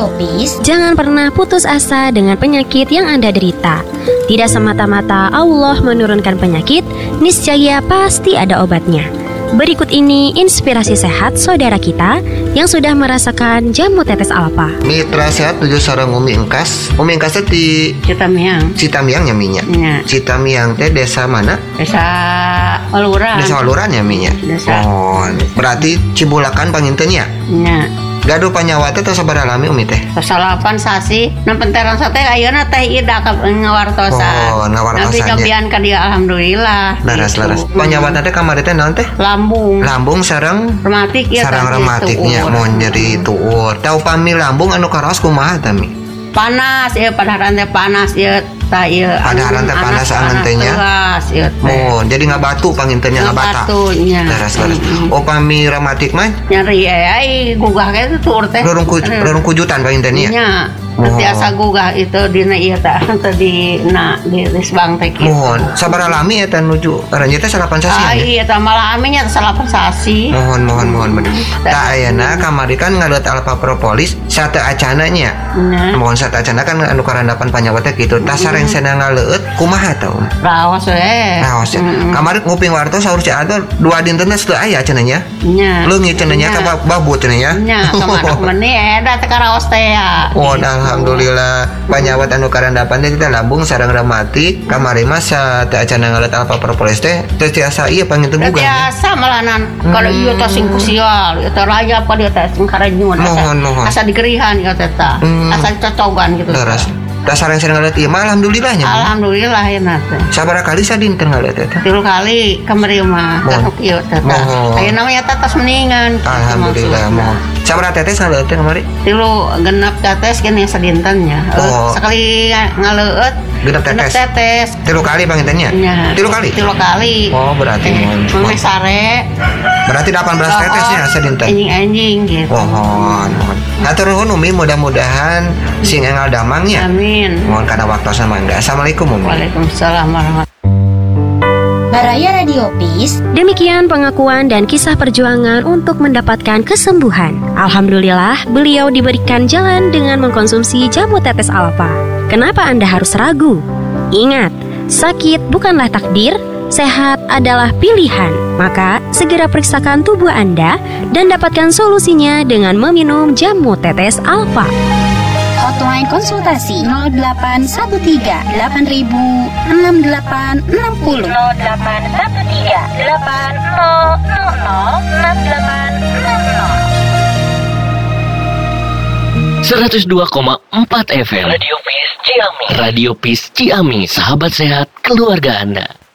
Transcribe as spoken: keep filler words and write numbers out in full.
Radio Peace, jangan pernah putus asa dengan penyakit yang Anda derita. Tidak semata-mata Allah menurunkan penyakit, niscaya pasti ada obatnya. Berikut ini inspirasi sehat saudara kita yang sudah merasakan jamu tetes Alfa. Mitra sehat tujuh sareng Umi Engkas. Umi Engkas di Citamiang. Citamiang ya minya. Ya. Citamiang teh desa mana? Desa Waluran. Desa Waluran ya minya. Desa. Oh, berarti Cibulakan pangintennya. Ya. Gaduh panyawa teh tos sabaraha lami Umi teh? Salapan sasi, nempenteran sate ayeuna teh ida ka ngawartosan. Oh, ngawartosan. Nabi nyobian ka dia alhamdulillah. Laras-laras. Gitu. Panyawa teh kamari teh naon teh? Lambung. Lambung sareng Rematik ya. sareng rematiknya mau nyeri tuur. Tau pami lambung anu karaos kumaha tami? Panas ya padaharan teh panas ya ta ieu. Padaharan teh panas angeun teh nya. Oh, jadi ngabatu pangintennya ngabata. Ngabatunya. Laras-laras. Oh pami rematik mah nyeri ai gugah ge tuur teh. Rorong ku, rorong kujutan pangintennya. Nya. Biasa gugah itu dina ieu teh tadi na di Risbang teh kitu. Mohon, sabaraha lami eta nuju aranjeun teh salapan sasi. Ah iya teh malah ame nya salapan sasi. Mohon mohon mohon bener. Da ayeuna kamari kan ngalut Alpha Propolis sate acana nya. Nah. Mohon sate acana kan anu karandapan panyawa teh kitu. Tas sareng cenah ngaleueut kumaha tau? Raos we. Raos. Kamari nguping wartos saur si Ador dua dinten teh aya cenah nya. Nya. Leungit cenah nya ka babut cenah nya. Nya kamanak meuni eta teh raos teh ya. Oh, alhamdulillah panyawat anu karandapan teh kita lambung sareng rematik kamari mah sa teh acana ngaleut Alpha Propolis teh teh tiasa ieu panginten bugan. Biasa malanan kalau ieu teh sing kusial ieu teh rayap ka dieu teh sing karenyun asa digerihan ieu teh tah. Asa cocogan gitu. Leres. Da sareng sareng ngaleut ieu mah alhamdulillah nya. Alhamdulillah ya teh. Sabaraha kali sadinten ngaleut teh? Tilu kali kamari mah teh ieu teh. Ayeuna mah eta tos mendingan. Alhamdulillah mohon. Sabaraha tetes ngaleut teh kamari? Tilu genep tetes gini sadintennya. Oh. Sekali ngaleut genep tetes. tetes. Tilu kali pangintennya? Ya. Tilu kali? Tilu kali. Oh, berarti mohon. Mami sare. Berarti delapan belas tetesnya sadinten. Anjing-anjing gitu. Mohon, mohon. Hatur nuhun Umi, mudah-mudahan sing engal damangnya. Amin. Mohon kana waktosna mangga. Assalamualaikum Umi. Waalaikumsalam warahmatullahi. Baraya Radio Peace. Demikian pengakuan dan kisah perjuangan untuk mendapatkan kesembuhan. Alhamdulillah, beliau diberikan jalan dengan mengkonsumsi jamu tetes Alfa. Kenapa Anda harus ragu? Ingat, sakit bukanlah takdir, sehat adalah pilihan. Maka, segera periksakan tubuh Anda dan dapatkan solusinya dengan meminum jamu tetes Alfa. Hotline konsultasi nol delapan satu tiga delapan ribu enam delapan enam nol nol delapan satu tiga delapan nol nol nol enam delapan enam nol. seratus dua koma empat F M Radio Peace Ciamis. Radio Peace Ciamis, sahabat sehat keluarga Anda.